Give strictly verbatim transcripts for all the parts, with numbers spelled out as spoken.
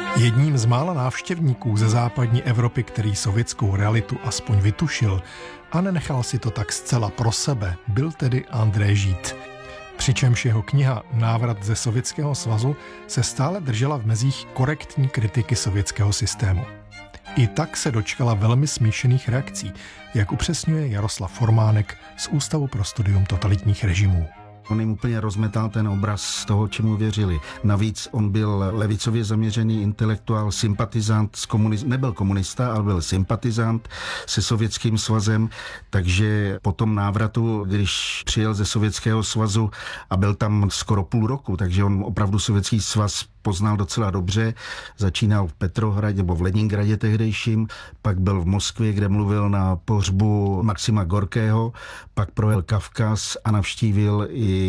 Jedním z mála návštěvníků ze západní Evropy, který sovětskou realitu aspoň vytušil a nenechal si to tak zcela pro sebe, byl tedy Andrej Žid. Přičemž jeho kniha Návrat ze Sovětského svazu se stále držela v mezích korektní kritiky sovětského systému. I tak se dočkala velmi smíšených reakcí, jak upřesňuje Jaroslav Formánek z Ústavu pro studium totalitních režimů. On jim úplně rozmetal ten obraz toho, čemu věřili. Navíc on byl levicově zaměřený intelektuál, sympatizant s komunismem. Nebyl komunista, ale byl sympatizant se Sovětským svazem, takže po tom návratu, když přijel ze Sovětského svazu a byl tam skoro půl roku, takže on opravdu Sovětský svaz poznal docela dobře. Začínal v Petrohradě nebo v Leningradě tehdejším, pak byl v Moskvě, kde mluvil na pohřbu Maxima Gorkého, pak projel Kavkaz a navštívil i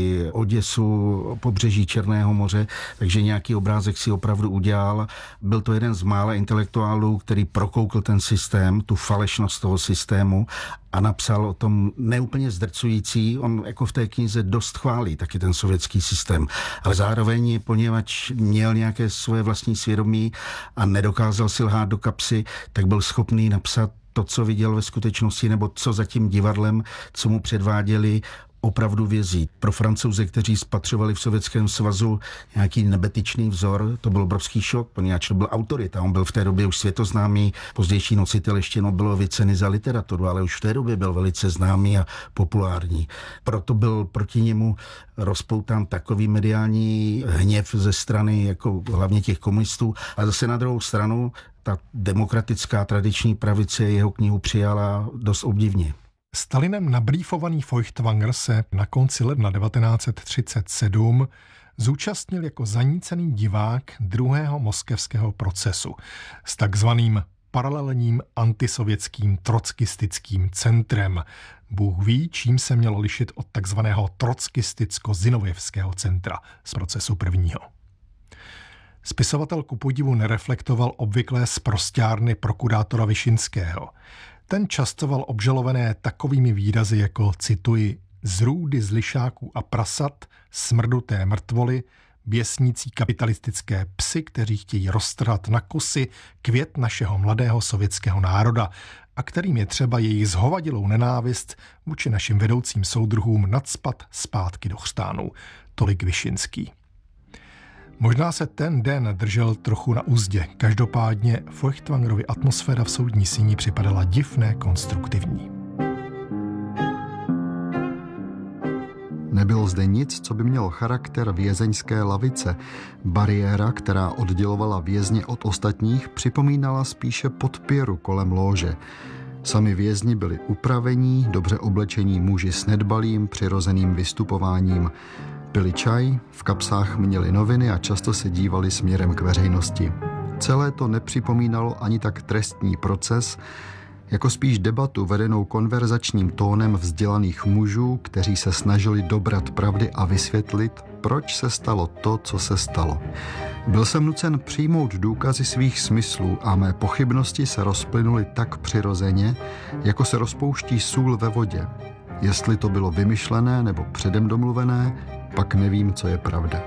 Oděsu, pobřeží Černého moře, takže nějaký obrázek si opravdu udělal. Byl to jeden z mála intelektuálů, který prokoukl ten systém, tu falešnost toho systému a napsal o tom neúplně zdrcující. On jako v té knize dost chválí taky ten sovětský systém, ale zároveň, poněvadž měl nějaké svoje vlastní svědomí a nedokázal si lhát do kapsy, tak byl schopný napsat to, co viděl ve skutečnosti, nebo co za tím divadlem, co mu předváděli, opravdu vězí. Pro Francouze, kteří spatřovali v Sovětském svazu nějaký nebetyčný vzor, to byl obrovský šok, poněvadž to byl autorita. On byl v té době už světoznámý, pozdější nositel ještě Nobelovy ceny za literaturu, ale už v té době byl velice známý a populární. Proto byl proti němu rozpoután takový mediální hněv ze strany jako hlavně těch komunistů. A zase na druhou stranu ta demokratická tradiční pravice jeho knihu přijala dost obdivně. Stalinem nabrýfovaný Feuchtwanger se na konci ledna devatenáct set třicet sedm zúčastnil jako zanícený divák druhého moskevského procesu s takzvaným paralelním antisovětským trockistickým centrem. Bůh ví, čím se mělo lišit od takzvaného trockisticko-zinovjevského centra z procesu prvního. Spisovatel ku podivu nereflektoval obvyklé sprosťárny prokurátora Višinského. Ten častoval obžalované takovými výrazy jako, cituji, zrůdy z lišáků a prasat, smrduté mrtvoly, běsnící kapitalistické psy, kteří chtějí roztrhat na kusy květ našeho mladého sovětského národa a kterým je třeba jejich zhovadilou nenávist vůči našim vedoucím soudruhům nacpat zpátky do chřtánu. Tolik Višinský. Možná se ten den držel trochu na uzdě. Každopádně Feuchtwangerovi atmosféra v soudní síni připadala divné konstruktivní. Nebylo zde nic, co by mělo charakter vězeňské lavice. Bariéra, která oddělovala vězně od ostatních, připomínala spíše podpěru kolem lóže. Sami vězni byli upravení, dobře oblečení muži s nedbalým, přirozeným vystupováním. Pili čaj, v kapsách měli noviny a často se dívali směrem k veřejnosti. Celé to nepřipomínalo ani tak trestní proces, jako spíš debatu vedenou konverzačním tónem vzdělaných mužů, kteří se snažili dobrat pravdy a vysvětlit, proč se stalo to, co se stalo. Byl jsem nucen přijmout důkazy svých smyslů a mé pochybnosti se rozplynuly tak přirozeně, jako se rozpouští sůl ve vodě. Jestli to bylo vymyšlené nebo předem domluvené, pak nevím, co je pravda.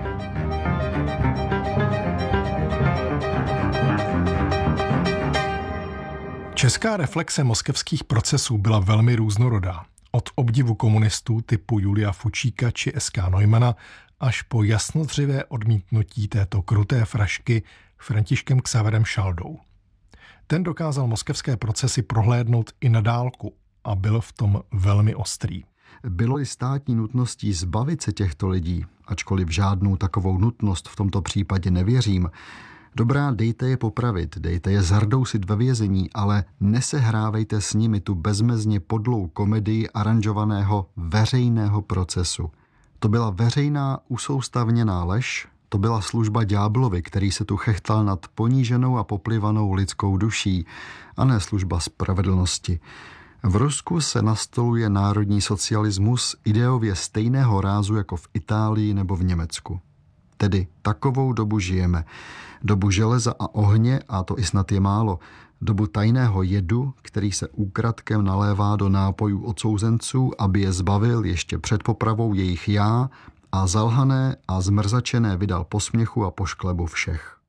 Česká reflexe moskevských procesů byla velmi různorodá. Od obdivu komunistů typu Julia Fučíka či S K Neumana až po jasnozřivé odmítnutí této kruté frašky Františkem Xaverem Šaldou. Ten dokázal moskevské procesy prohlédnout i na dálku a byl v tom velmi ostrý. Bylo-li státní nutností zbavit se těchto lidí, ačkoliv žádnou takovou nutnost v tomto případě nevěřím, dobrá, dejte je popravit, dejte je zardousit ve vězení, ale nesehrávejte s nimi tu bezmezně podlou komedii aranžovaného veřejného procesu. To byla veřejná usoustavněná lež, to byla služba ďáblovi, který se tu chechtal nad poníženou a poplivanou lidskou duší, a ne služba spravedlnosti. V Rusku se nastoluje národní socialismus ideově stejného rázu jako v Itálii nebo v Německu. Tedy takovou dobu žijeme. Dobu železa a ohně, a to i snad je málo. Dobu tajného jedu, který se úkradkem nalévá do nápojů odsouzenců, aby je zbavil ještě před popravou jejich já a zalhané a zmrzačené vydal po směchu a po šklebu všech.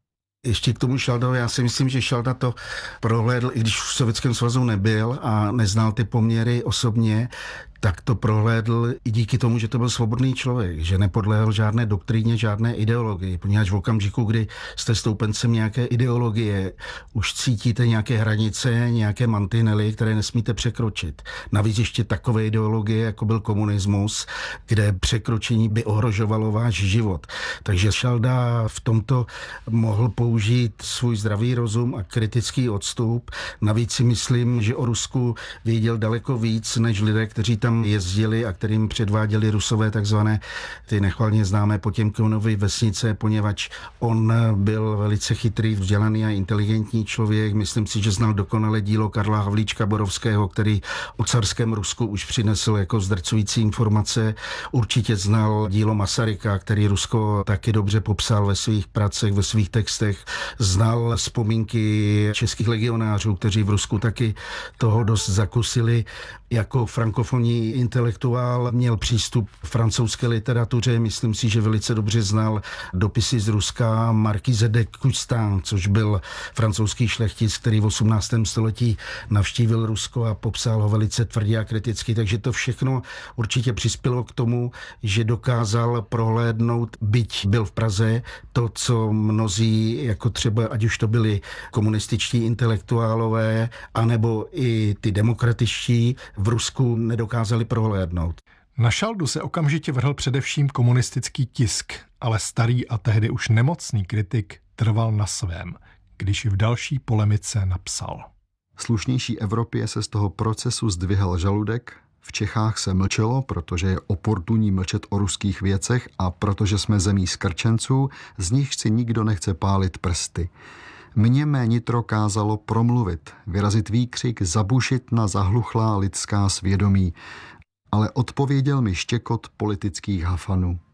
Ještě k tomu Šaldovi, já si myslím, že Šalda to prohlédl, i když v Sovětském svazu nebyl a neznal ty poměry osobně, tak to prohlédl i díky tomu, že to byl svobodný člověk, že nepodléhal žádné doktríně, žádné ideologii. Poněvadž v okamžiku, kdy jste stoupencem nějaké ideologie, už cítíte nějaké hranice, nějaké mantinely, které nesmíte překročit. Navíc ještě takové ideologie, jako byl komunismus, kde překročení by ohrožovalo váš život. Takže Šalda v tomto mohl použít svůj zdravý rozum a kritický odstup. Navíc si myslím, že o Rusku věděl daleko víc, než lidé, kteří tam jezdili a kterým předváděli Rusové takzvané ty nechvalně známé Potěmkinovy vesnice, poněvadž on byl velice chytrý, vzdělaný a inteligentní člověk. Myslím si, že znal dokonale dílo Karla Havlíčka Borovského, který o carském Rusku už přinesl jako zdrcující informace. Určitě znal dílo Masaryka, který Rusko taky dobře popsal ve svých pracech, ve svých textech. Znal vzpomínky českých legionářů, kteří v Rusku taky toho dost zakusili. Jako frankofonní intelektuál měl přístup k francouzské literatuře. Myslím si, že velice dobře znal dopisy z Ruska Marquise de Custang, což byl francouzský šlechtic, který v osmnáctém století navštívil Rusko a popsal ho velice tvrdě a kriticky. Takže to všechno určitě přispělo k tomu, že dokázal prohlédnout, byť byl v Praze, to, co mnozí, jako třeba, ať už to byli komunističtí intelektuálové, anebo i ty demokratičtí, v Rusku nedokázali prohlédnout. Na Šaldu se okamžitě vrhl především komunistický tisk, ale starý a tehdy už nemocný kritik trval na svém, když v další polemice napsal. Slušnější Evropě se z toho procesu zdvihal žaludek, v Čechách se mlčelo, protože je oportunní mlčet o ruských věcech a protože jsme zemí skrčenců, z nich si nikdo nechce pálit prsty. Mně mé nitro kázalo promluvit, vyrazit výkřik, zabušit na zahluchlá lidská svědomí, ale odpověděl mi štěkot politických hafanů.